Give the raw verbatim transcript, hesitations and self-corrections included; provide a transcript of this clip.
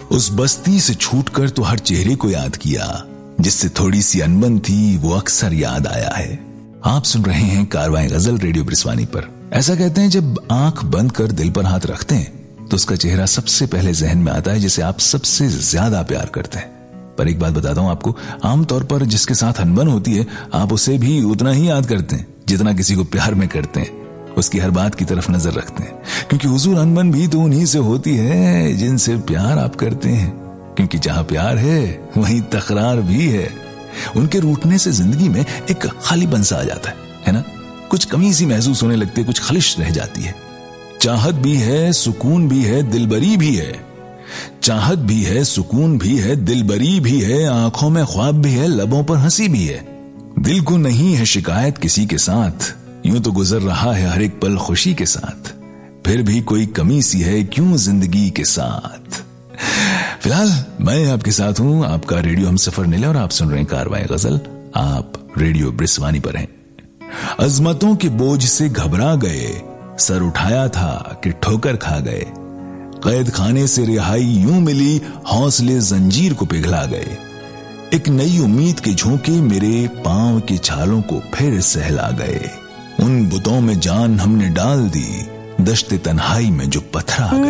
उस बस्ती से छूटकर तो हर चेहरे को याद किया, जिससे थोड़ी सी अनबन थी वो अक्सर याद आया है। आप सुन रहे हैं कारवां गजल रेडियो ब्रिस्वानी पर। ऐसा कहते हैं जब आंख बंद कर दिल पर हाथ रखते हैं तो उसका चेहरा सबसे पहले जहन में आता है जिसे आप सबसे ज्यादा प्यार करते हैं। पर एक बात बताता हूं आपको, आमतौर पर जिसके साथ अनबन होती है आप उसे भी उतना ही याद करते हैं जितना किसी को प्यार में करते हैं। उसकी हर बात की तरफ नजर रखते हैं, क्योंकि हुजूर अनबन भी तो उन्हीं से होती है जिनसे प्यार आप करते हैं। क्योंकि जहां प्यार है वहीं तकरार भी है। उनके रूठने से जिंदगी में एक खालीपन सा आ जाता है, है ना? कुछ कमी सी महसूस होने लगती है, कुछ खलिश रह जाती है। चाहत भी है, सुकून भी है, दिलबरी भी है। चाहत भी है, सुकून भी है, दिलबरी भी है, आंखों में ख्वाब भी है, लबों पर हंसी भी है। दिल को नहीं है शिकायत किसी के साथ, यूं तो गुजर रहा है हर एक पल खुशी के साथ। फिर भी कोई कमी सी है क्यों जिंदगी के साथ। फिलहाल मैं आपके साथ हूं, आपका रेडियो हम सफर नीला, और आप सुन रहे हैं कारवां गजल। आप रेडियो ब्रिस्वानी पर हैं। अजमतों के बोझ से घबरा गए, सर उठाया था कि ठोकर खा गए। कैद खाने से रिहाई यूं मिली, हौसले जंजीर को पिघला गए। एक नई उम्मीद के झोंके मेरे पांव की छालों को फिर सहला गए। उन बुतों में जान हमने डाल दी, दश्ते तन्हाई में जो पथरा गए।